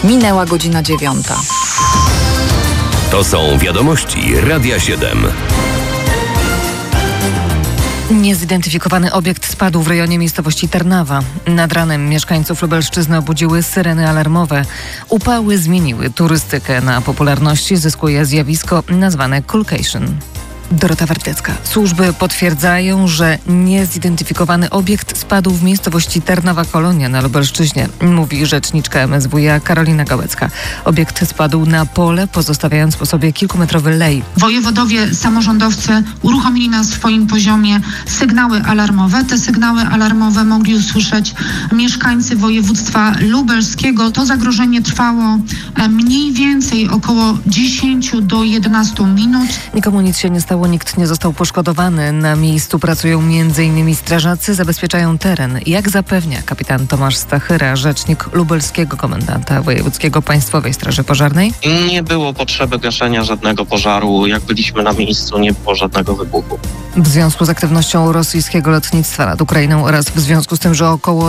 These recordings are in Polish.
Minęła godzina 9. To są wiadomości Radia 7. Niezidentyfikowany obiekt spadł w rejonie miejscowości Tarnawa. Nad ranem mieszkańców Lubelszczyzny obudziły syreny alarmowe. Upały zmieniły turystykę na popularności, zyskuje zjawisko nazwane coolcation. Dorota Wardecka. Służby potwierdzają, że niezidentyfikowany obiekt spadł w miejscowości Tarnowa Kolonia na Lubelszczyźnie, mówi rzeczniczka MSWiA Karolina Gałecka. Obiekt spadł na pole, pozostawiając po sobie kilkumetrowy lej. Wojewodowie, samorządowcy uruchomili na swoim poziomie sygnały alarmowe. Te sygnały alarmowe mogli usłyszeć mieszkańcy województwa lubelskiego. To zagrożenie trwało mniej więcej około 10 do 11 minut. Nikomu nic się nie stało. Nikt nie został poszkodowany. Na miejscu pracują m.in. strażacy, zabezpieczają teren. Jak zapewnia kapitan Tomasz Stachyra, rzecznik lubelskiego komendanta wojewódzkiego Państwowej Straży Pożarnej? Nie było potrzeby gaszenia żadnego pożaru. Jak byliśmy na miejscu, nie było żadnego wybuchu. W związku z aktywnością rosyjskiego lotnictwa nad Ukrainą oraz w związku z tym, że około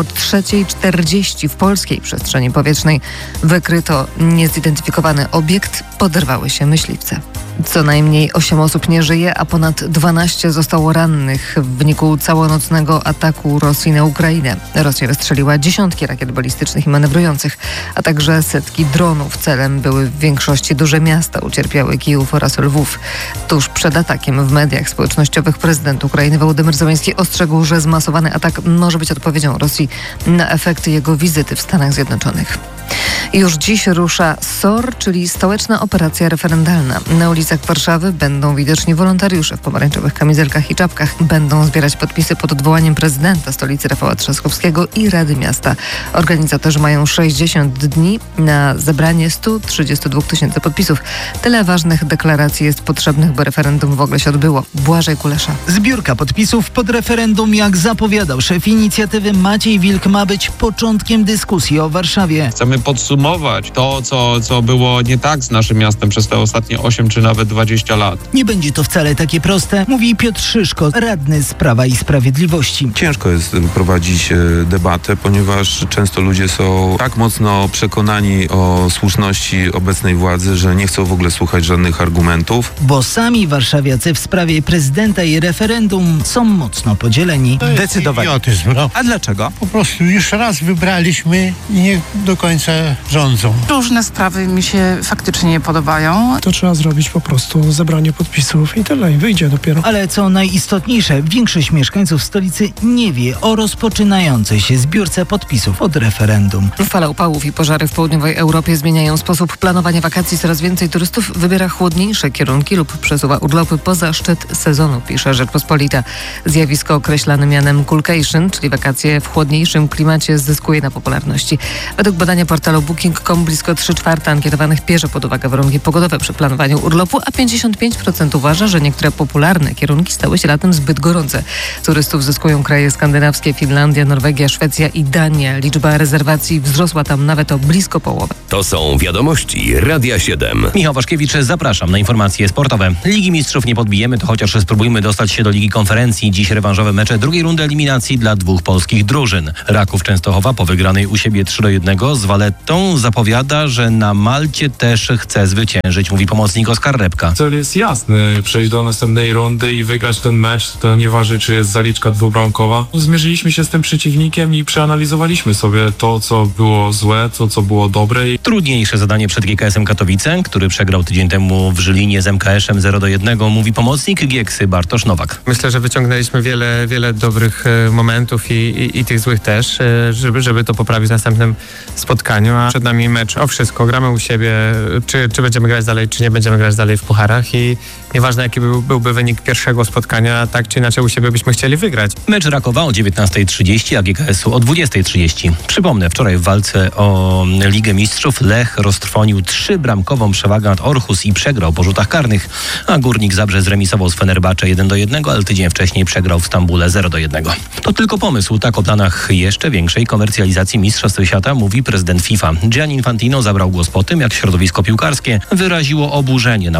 3:40 w polskiej przestrzeni powietrznej wykryto niezidentyfikowany obiekt, poderwały się myśliwce. Co najmniej 8 osób nie żyje, a ponad 12 zostało rannych w wyniku całonocnego ataku Rosji na Ukrainę. Rosja wystrzeliła dziesiątki rakiet balistycznych i manewrujących, a także setki dronów. Celem były w większości duże miasta, ucierpiały Kijów oraz Lwów. Tuż przed atakiem w mediach społecznościowych prezydent Ukrainy Wołodymyr Zełenski ostrzegł, że zmasowany atak może być odpowiedzią Rosji na efekty jego wizyty w Stanach Zjednoczonych. Już dziś rusza SOR, czyli Stołeczna Operacja Referendalna. Na ulicach Warszawy będą widoczni wolontariusze w pomarańczowych kamizelkach i czapkach. Będą zbierać podpisy pod odwołaniem prezydenta stolicy Rafała Trzaskowskiego i Rady Miasta. Organizatorzy mają 60 dni na zebranie 132 000 podpisów. Tyle ważnych deklaracji jest potrzebnych, by referendum w ogóle się odbyło. Błażej Kulesza. Zbiórka podpisów pod referendum, jak zapowiadał szef inicjatywy Maciej Wilk, ma być początkiem dyskusji o Warszawie. Chcemy podsumować to, co było nie tak z naszym miastem przez te ostatnie 8 czy nawet 20 lat. Nie będzie to wcale takie proste, mówi Piotr Szyszko, radny z Prawa i Sprawiedliwości. Ciężko jest prowadzić debatę, ponieważ często ludzie są tak mocno przekonani o słuszności obecnej władzy, że nie chcą w ogóle słuchać żadnych argumentów. Bo sami warszawiacy w sprawie prezydenta i referendum są mocno podzieleni. Zdecydowanie. Idiotyzm, no. A dlaczego? Po prostu już raz wybraliśmy i nie do końca rządzą. Różne sprawy mi się faktycznie nie podobają. To trzeba zrobić po prostu zebranie podpisów i tyle, i wyjdzie dopiero. Ale co najistotniejsze, większość mieszkańców stolicy nie wie o rozpoczynającej się zbiórce podpisów od referendum. Fala upałów i pożary w południowej Europie zmieniają sposób planowania wakacji. Coraz więcej turystów wybiera chłodniejsze kierunki lub przesuwa urlopy poza szczyt sezonu, pisze Rzeczpospolita. Zjawisko określane mianem coolcation, czyli wakacje w chłodniejszym klimacie, zyskuje na popularności. Według badania portalu Booking.com blisko 3/4 ankietowanych bierze pod uwagę warunki pogodowe przy planowaniu urlopu, a 55% uważa, że niektóre popularne kierunki stały się latem zbyt gorące. Turystów zyskują kraje skandynawskie, Finlandia, Norwegia, Szwecja i Dania. Liczba rezerwacji wzrosła tam nawet o blisko połowę. To są wiadomości Radia 7. Michał Waszkiewicz, zapraszam na informacje sportowe. Ligi Mistrzów nie podbijemy, to chociaż spróbujmy dostać się do Ligi Konferencji. Dziś rewanżowe mecze drugiej rundy eliminacji dla dwóch polskich drużyn. Raków Częstochowa po wygranej u siebie 3-1 z Valettą zapowiada, że na Malcie też chce zwyciężyć, mówi pomocnik Oskar Repka. Cel jest jasny, przejść do następnej rundy i wygrać ten mecz, to nieważne, czy jest zaliczka dwubramkowa. Zmierzyliśmy się z tym przeciwnikiem i przeanalizowaliśmy sobie to, co było złe, to, co było dobre. Trudniejsze zadanie przed GKS-em Katowice, który przegrał tydzień temu w Żylinie z MKS-em 0-1, mówi pomocnik Gieksy Bartosz Nowak. Myślę, że wyciągnęliśmy wiele dobrych momentów i tych złych też, żeby to poprawić w następnym spotkaniu, a przed nami mecz o wszystko. Gramy u siebie, czy będziemy grać dalej, czy nie będziemy grać dalej w pucharach i nieważne jaki byłby wynik pierwszego spotkania, tak czy inaczej u siebie byśmy chcieli wygrać. Mecz Rakowa o 19:30, a GKS-u o 20:30. Przypomnę, wczoraj w walce o Ligę Mistrzów Lech roztrwonił 3-bramkową przewagę nad Orhus i przegrał po rzutach karnych, a Górnik Zabrze zremisował z Fenerbahce 1-1, ale tydzień wcześniej przegrał w Stambule 0-1. To tylko pomysł, tak o planach jeszcze większej komercjalizacji Mistrzostw Świata mówi prezydent FIFA. Gianni Infantino zabrał głos po tym, jak środowisko piłkarskie wyraziło oburzenie na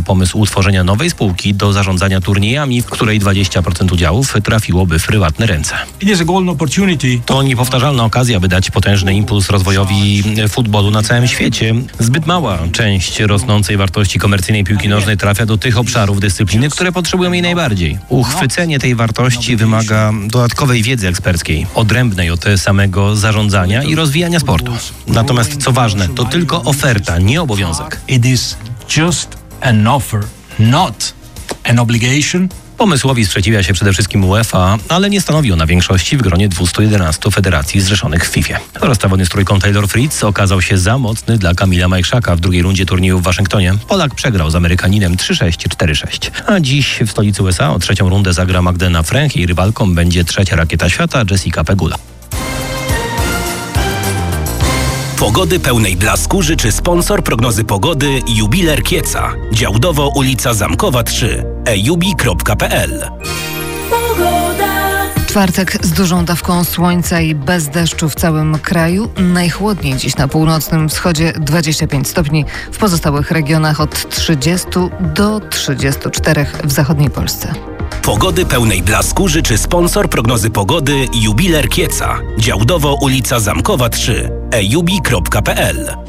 pomysł utworzenia nowej spółki do zarządzania turniejami, w której 20% udziałów trafiłoby w prywatne ręce. To niepowtarzalna okazja, by dać potężny impuls rozwojowi futbolu na całym świecie. Zbyt mała część rosnącej wartości komercyjnej piłki nożnej trafia do tych obszarów dyscypliny, które potrzebują jej najbardziej. Uchwycenie tej wartości wymaga dodatkowej wiedzy eksperckiej, odrębnej od samego zarządzania i rozwijania sportu. Natomiast co ważne, to tylko oferta, nie obowiązek. It is just an offer, not an obligation. Pomysłowi sprzeciwia się przede wszystkim UEFA, ale nie stanowi ona większości w gronie 211 federacji zrzeszonych w FIFA. Rozstawiony z trójką Taylor Fritz okazał się za mocny dla Kamila Majchrzaka w drugiej rundzie turnieju w Waszyngtonie. Polak przegrał z Amerykaninem 3-6, 4-6. A dziś w stolicy USA o trzecią rundę zagra Magdalena Fręch. Jej rywalką będzie trzecia rakieta świata Jessica Pegula. Pogody pełnej blasku życzy sponsor prognozy pogody Jubiler Kieca. Działdowo ulica Zamkowa 3. ejubi.pl. Czwartek z dużą dawką słońca i bez deszczu w całym kraju. Najchłodniej dziś na północnym wschodzie 25 stopni, w pozostałych regionach od 30 do 34 w zachodniej Polsce. Pogody pełnej blasku życzy sponsor prognozy pogody Jubiler Kieca. Działdowo ulica Zamkowa 3. ejubi.pl.